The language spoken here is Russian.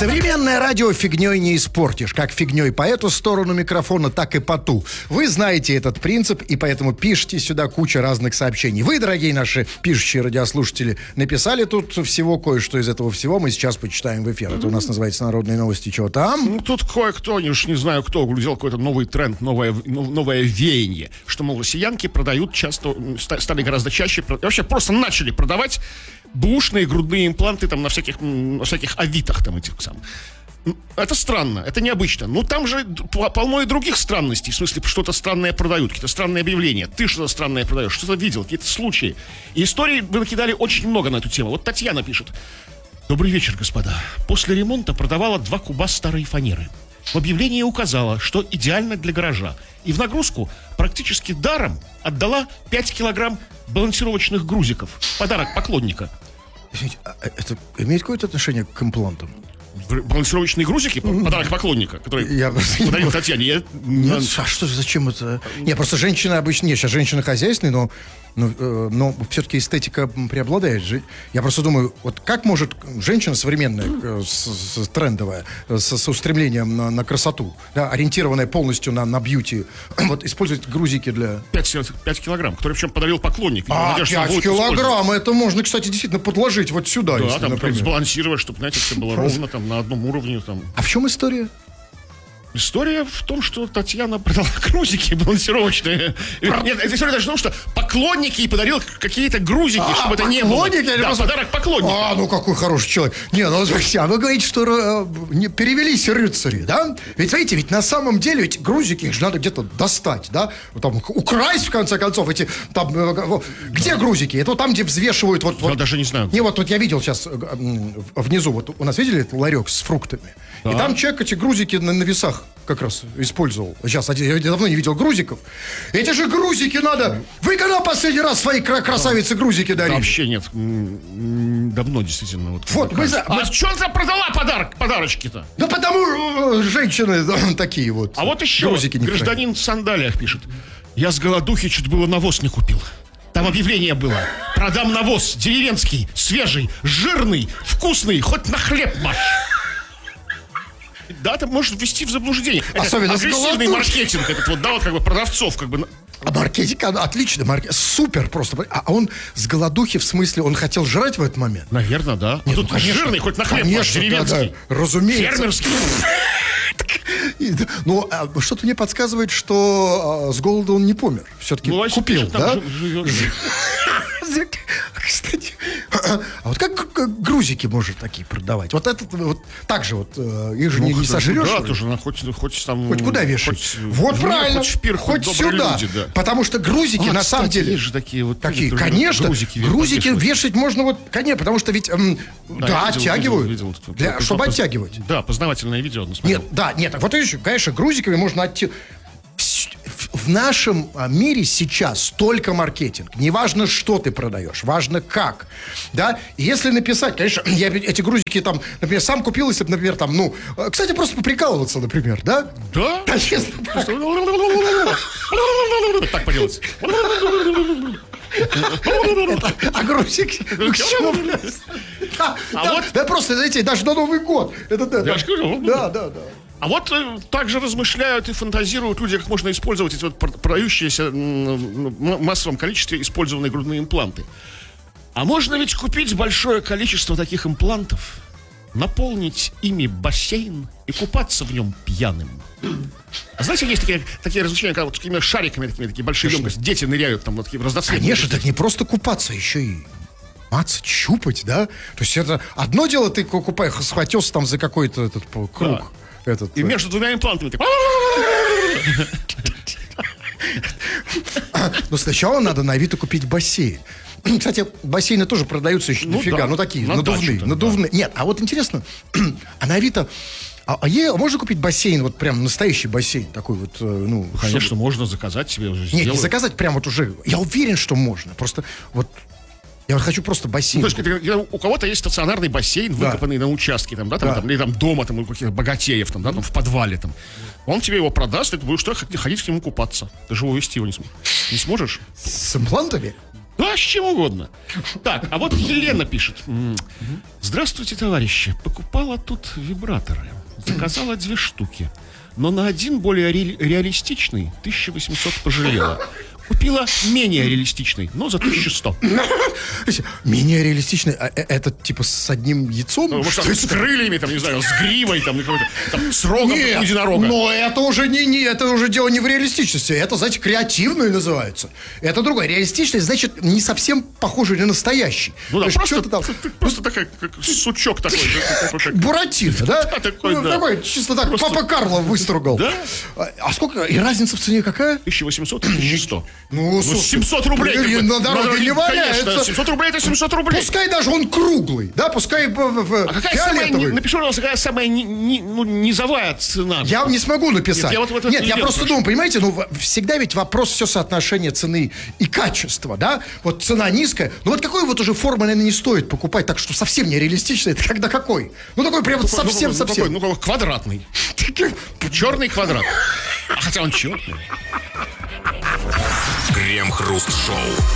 Современное радио фигней не испортишь. Как фигней по эту сторону микрофона, так и по ту. Вы знаете этот принцип, и поэтому пишите сюда кучу разных сообщений. Вы, дорогие наши пишущие радиослушатели, написали тут всего кое-что из этого всего. Мы сейчас почитаем в эфир. Это у нас называется «Народные новости». Чего там? Ну, тут кое-кто, уж не знаю кто, углядел какой-то новый тренд, новое веяние. Что, мол, россиянки продают часто, стали гораздо чаще, вообще просто начали продавать бушные грудные импланты там на всяких авитах там этих сам. Это странно, это необычно. Ну, там же полно и других странностей. В смысле, что-то странное продают, какие-то странные объявления. Ты что-то странное продаешь, что-то видел, какие-то случаи. И историй вы накидали очень много на эту тему. Вот Татьяна пишет. Добрый вечер, господа. После ремонта продавала 2 куба старой фанеры. В объявлении указала, что идеально для гаража. И в нагрузку практически даром отдала 5 килограмм балансировочных грузиков. Подарок поклонника. Извините, это имеет какое-то отношение к имплантам? Балансировочные грузики? Подарок поклонника, который подарил Татьяне. Нет, а что же, зачем это? Не, просто женщины обычно... Нет, сейчас женщины хозяйственные, но все-таки эстетика преобладает. Я просто думаю, вот как может женщина современная, трендовая, с устремлением на красоту, да, ориентированная полностью на бьюти, вот использовать грузики для... 5 килограмм, который причем подарил поклонник. 5 килограмм, это можно, кстати, действительно подложить вот сюда. Да, если, там например, сбалансировать, чтобы, знаете, все было ровно, там, на одном уровне. Там. А в чем история? История в том, что Татьяна продала грузики балансировочные. Нет, история даже в том, что поклонники ей подарил какие-то грузики, чтобы это не было. Да, подарок поклонника. Ну какой хороший человек. Не, ну смотрите, а вы говорите, что не перевелись рыцари, да? Ведь, смотрите, ведь на самом деле эти грузики, их же надо где-то достать, да? Там, украсть, в конце концов, эти, там, где грузики? Это вот там, где взвешивают, вот. Я даже не знаю. Не, вот я видел сейчас внизу, вот у нас видели этот ларек с фруктами? Да. И там человек эти грузики на весах как раз использовал. Сейчас я давно не видел грузиков. Эти же грузики надо... Вы когда последний раз свои красавицы грузики дарили? Да, вообще нет. Давно, действительно. Вот вы А что ты продала подарочки-то? Ну, потому женщины такие вот. А вот еще гражданин в сандалиях пишет. Я с голодухи чуть было навоз не купил. Там объявление было. Продам навоз деревенский, свежий, жирный, вкусный, хоть на хлеб маш. Да, это может ввести в заблуждение. Особенно это агрессивный маркетинг, этот вот, да, вот как бы продавцов, как бы. А маркетинг, отлично, супер просто. А он с голодухи, в смысле, он хотел жрать в этот момент? Наверное, да. Нет, тут конечно, жирный, хоть на хлеб, конечно, деревенский. Да, разумеется. Фермерский. Ну, что-то мне подсказывает, что с голода он не помер. Все-таки купил, да? Кстати, а вот как грузики может такие продавать? Вот это вот так же вот, их же не сожрешь. Да, тоже, хоть там... Хоть куда вешать. Вот правильно, хоть в пир, хоть сюда. Люди, да. Потому что грузики на самом деле... есть же такие вот... Конечно, грузики вешать можно вот... Конечно, потому что ведь... Да, оттягивают. Чтобы оттягивать. Да, познавательное видео одно смотрел. Нет, вот еще, конечно, грузиками можно оттягивать. В нашем мире сейчас только маркетинг. Не важно, что ты продаешь, важно как. Да? И если написать, конечно, я эти грузики там, например, сам купил, если бы, например, там, кстати, просто поприкалываться, например, да? Да? Да, честно. Так поделать. А грузик... Да просто, знаете, даже на Новый год. Я же говорю. Да. А вот также размышляют и фантазируют люди, как можно использовать эти вот продающиеся в массовом количестве использованные грудные импланты. А можно ведь купить большое количество таких имплантов, наполнить ими бассейн и купаться в нем пьяным. А знаете, есть такие развлечения, когда вот такими шариками, такие большие емкости, дети ныряют там, вот такие разноцветные. Конечно, так не просто купаться, еще и мацать, щупать, да? То есть это одно дело, ты схватился там за какой-то этот круг. Да. И между двумя имплантами ты... Но сначала надо на Авито купить бассейн. Кстати, бассейны тоже продаются еще дофига. Да. Такие, надувные. Да. Нет, а вот интересно, а на Авито... можно купить бассейн, вот прям настоящий бассейн, такой вот, Конечно, чтобы... можно заказать себе уже. Нет, не заказать прям вот уже. Я уверен, что можно. Просто вот... Я вот хочу просто бассейн. Ну, то есть, у кого-то есть стационарный бассейн, выкопанный на участке, там, да, там, или там дома, там, у каких-то богатеев, там, да, там, в подвале, там. Он тебе его продаст, и ты будешь ходить к нему купаться. Ты же увезти его не сможешь. С имплантами? Да, Да, с чем угодно. Так, а вот Елена пишет. Здравствуйте, товарищи. Покупала тут вибраторы. Заказала 2 штуки. Но на один более реалистичный 1800 пожалела. Купила менее реалистичный, но за 1100. Менее реалистичный, а это типа с одним яйцом? Ну, может, там, с крыльями, там, не знаю, с гривой, там, с рогом у единорога. Но это уже это уже дело не в реалистичности. Это, знаете, креативное называется. Это другое. Реалистичность, значит, не совсем похоже на настоящий. Ну да, просто такой, как сучок такой. Буратино, да? Такой, да. Такой, чисто так, Папа Карло выстругал. Да? А сколько? И разница в цене какая? 1800 и 1100. Ну, 700 рублей. На дороге не валяется. Конечно, 700 рублей это 700 рублей. Пускай даже он круглый, да, пускай фиолетовый. Напиши, пожалуйста, какая самая низовая цена? Я не смогу написать. Нет, я просто думаю, понимаете, всегда ведь вопрос все соотношения цены и качества, да? Вот цена низкая, вот какой вот уже формы, наверное, не стоит покупать, так что совсем нереалистично, это когда какой? Ну, такой прям совсем. Ну, квадратный. Черный квадрат. Хотя он черный. Крем-хруст-шоу.